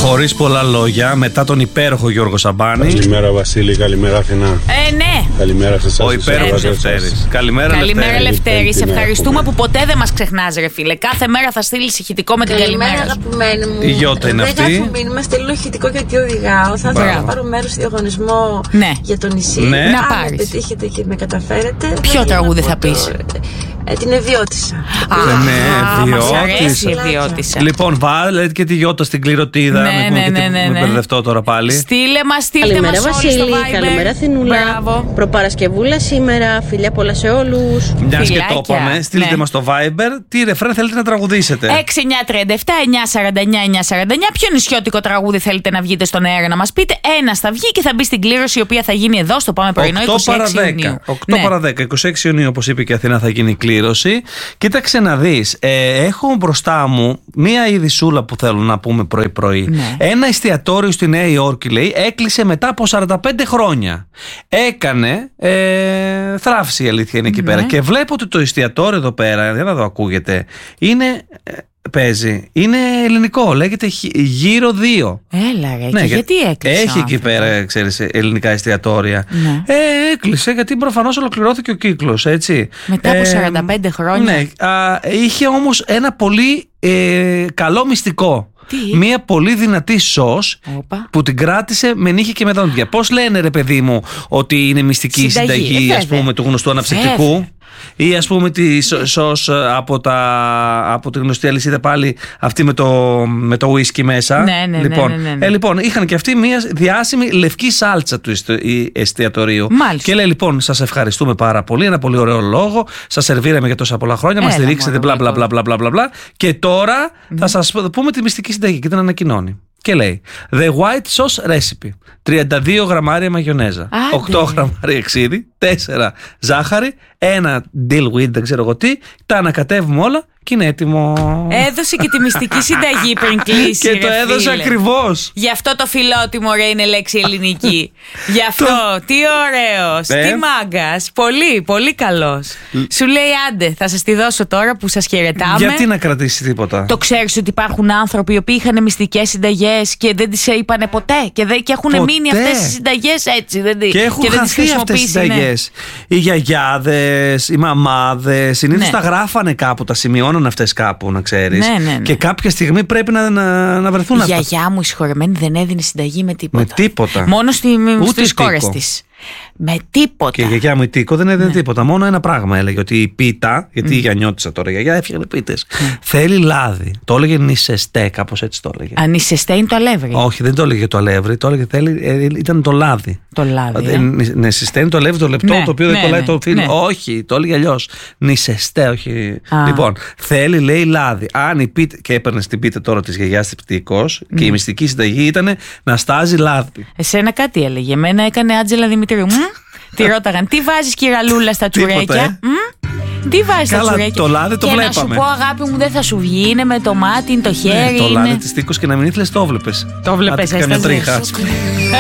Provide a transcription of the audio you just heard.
Χωρίς πολλά λόγια, μετά τον υπέροχο Γιώργο Σαμπάνη. Καλημέρα Βασίλη, καλημέρα Αθηνά. Ναι. Καλημέρα σε εσάς. Ο υπέροχος Λευτέρης. Καλημέρα Λευτέρη. Σε ευχαριστούμε που ποτέ δεν μας ξεχνάς, ρε φίλε. Κάθε μέρα θα στείλεις ηχητικό με την καλημέρα. Καλημέρα, αγαπημένη μου. Η Γιώτα είναι αυτή. Δεν έχω μήνυμα, στείλω ηχητικό γιατί οδηγάω. Θα ήθελα να πάρω μέρος στη διαγωνισμό για το νησί. Ναι. Να αν πάρεις. πετύχετε και με καταφέρετε. Ποιο τραγούδι θα πεις? Την Ευδιώτισσα. Μας αρέσει η Ευδιώτισσα. Λοιπόν, βάλε και τη Γιώτα στην κληροτίδα. Ναι. Με μπερδευτώ τώρα πάλι. Στείλτε μας Καλημέρα όλοι στο Βασίλη, Viber. καλημέρα Αθηνούλα. Μπράβο. Προπαρασκευούλα σήμερα, φιλιά πολλά σε όλους. Μιας και το Φιλάκια. είπαμε, στείλτε μας στο Viber τι ρεφρέν θέλετε να τραγουδήσετε. 6-9-37-9-49-49. Ποιο νησιώτικο τραγούδι θέλετε να βγείτε στον αέρα να μας πείτε? Ένα θα βγει και θα μπει στην κλήρωση, η οποία θα γίνει εδώ στο Πάμε Πρωινό 8 παρα 10. 8 παρα 10. 26 Ιουνίου, όπως είπε και η Αθηνά, θα γίνει η κλήρωση. Κοίταξε να δεις. Έχω μπροστά μου μία ειδισούλα που θέλω να πούμε πρωί-πρωί. Ναι. Ένα εστιατόριο στη Νέα Υόρκη, λέει, έκλεισε μετά από 45 χρόνια. Έκανε θράψη, η αλήθεια είναι εκεί πέρα. Και βλέπω ότι το εστιατόριο εδώ πέρα, δεν θα το ακούγεται, είναι. Παίζει. Είναι ελληνικό. Λέγεται Γύρο 2. Έλα ρε, Ναι, και γιατί έκλεισε? Έχει εκεί πέρα, ξέρεις, ελληνικά εστιατόρια. Ναι. Έκλεισε γιατί προφανώς ολοκληρώθηκε ο κύκλος, έτσι. Μετά από 45 χρόνια. Ναι. Είχε όμως ένα πολύ καλό μυστικό. Τι? Μία πολύ δυνατή σως που την κράτησε με νύχη και με δόντια. Πώς λένε, ρε παιδί μου, ότι είναι μυστική συνταγή, ας πούμε, του γνωστού αναψυκτικού? Ή ας πούμε τη σως από τη γνωστή αλυσίδα πάλι, αυτή με το ουίσκι μέσα. Ναι. Λοιπόν, είχαν και αυτοί μια διάσημη λευκή σάλτσα του εστιατορίου. Μάλιστα. Και λέει λοιπόν, σας ευχαριστούμε πάρα πολύ, ένα πολύ ωραίο λόγο, σας σερβίραμε για τόσα πολλά χρόνια, μας στηρίξετε μπλα μπλα. Και τώρα θα σας πούμε τη μυστική συνταγή και την ανακοινώνει. Και λέει The White Sauce Recipe. 32 γραμμάρια μαγιονέζα, 8 γραμμάρια ξύδι, 4 ζάχαρη, 1 dill wheat, δεν ξέρω εγώ τι. Τα ανακατεύουμε όλα και είναι έτοιμο. Έδωσε και τη μυστική συνταγή πριν κλείσει. Και το έδωσε ακριβώς. Γι' αυτό το φιλότιμο, ρε, είναι λέξη ελληνική. Γι' αυτό. Τι ωραίος. Τι μάγκας. Πολύ, πολύ καλός. Σου λέει, άντε, θα σας τη δώσω τώρα που σας χαιρετάμε. Γιατί να κρατήσει τίποτα? Το ξέρεις ότι υπάρχουν άνθρωποι οι οποίοι είχαν μυστικές συνταγές και δεν τις είπανε ποτέ και έχουν μείνει αυτές οι συνταγές έτσι. Και έχουν χαθεί αυτές οι συνταγές. Οι γιαγιάδες, οι μαμάδες, συνήθως τα γράφανε κάπου, τα σημειώναν αυτές κάπου, να ξέρεις. Ναι. Και κάποια στιγμή πρέπει να βρεθούν αυτά. Η γιαγιά μου η συγχωρεμένη δεν έδινε συνταγή με τίποτα. Με τίποτα. Μόνο στις κόρες της. Με τίποτα. Και η γιαγιά μου η Τίκο δεν έδινε τίποτα. Μόνο ένα πράγμα έλεγε, ότι η πίτα, γιατί η γιανιώτησα τώρα, η γιαγιά έφτιαχνε πίτες. Θέλει λάδι. Το έλεγε νησεστέ, κάπως έτσι το έλεγε. Νησεστέ είναι το αλεύρι. Όχι, δεν το έλεγε το αλεύρι. Το έλεγε ήταν το λάδι. Το λάδι. Νησεστέ είναι το αλεύρι, το λεπτό, το οποίο δεν κολλάει το φύλλο. Όχι, το έλεγε αλλιώς. Νησεστέ, όχι. Λοιπόν, θέλει, λέει, λάδι. Αν η πίτα. Και έπαιρνε την πίτα τώρα τη γιαγιά τη Τίκος και η μυστική συνταγή ήταν να στάζει λάδι. Εσένα κάτι έλεγε. Εμένα έκανε Άντζελα Δημητρίου. Τι ρώταγαν, τι βάζεις κυραλούλα στα τσουρέκια? Τι βάζεις στα τσουρέκια? Το λάδι το βλέπαμε. Και να σου πω, αγάπη μου, δεν θα σου βγει. Είναι με το μάτι, είναι το χέρι. Το λάδι της Τίκος και να μην ήθελες, το βλέπες. Το βλέπες, καμιά τρίχα.